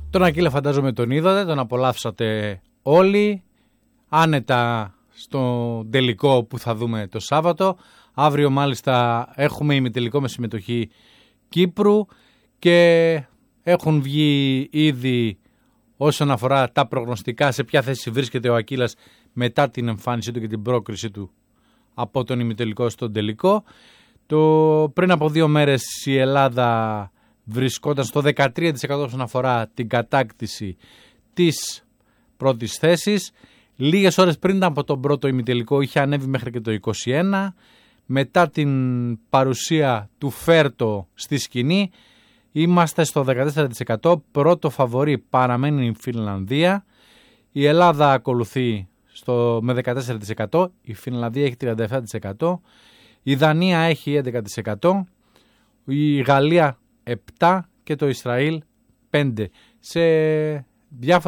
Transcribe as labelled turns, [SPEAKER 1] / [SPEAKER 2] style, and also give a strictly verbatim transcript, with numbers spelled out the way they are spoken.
[SPEAKER 1] Τον Ακύλα φαντάζομαι τον είδατε, τον απολαύσατε όλοι. Άνετα στο τελικό που θα δούμε το Σάββατο. Αύριο μάλιστα έχουμε ημιτελικό με συμμετοχή Κύπρου και έχουν βγει ήδη όσον αφορά τα προγνωστικά σε ποια θέση βρίσκεται ο Ακύλας μετά την εμφάνισή του και την πρόκριση του από τον ημιτελικό στον τελικό. Το, πριν από δύο μέρες η Ελλάδα βρισκόταν στο δεκατρία τοις εκατό όσον αφορά την κατάκτηση της πρώτης θέσης. Λίγες ώρες πριν από τον πρώτο ημιτελικό είχε ανέβει μέχρι και το είκοσι ένα. Μετά την παρουσία του Φέρτο στη σκηνή είμαστε στο δεκατέσσερα τοις εκατό. Πρώτο φαβορί παραμένει η Φινλανδία. Η Ελλάδα ακολουθεί στο, με δεκατέσσερα τοις εκατό. Η Φινλανδία έχει τριάντα επτά τοις εκατό. Η Δανία έχει έντεκα τοις εκατό. Η Γαλλία επτά τοις εκατό και το Ισραήλ πέντε τοις εκατό. Σε διάφορες